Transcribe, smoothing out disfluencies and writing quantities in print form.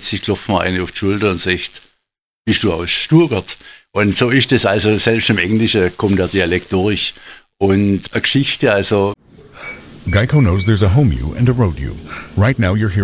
plötzlich klopft man eine auf die Schulter und sagt, bist du aus Stuttgart? Und so ist es also, selbst im Englischen kommt der Dialekt durch. Und eine Geschichte, also Geico knows there's a home you and a road you. Right now you're hearing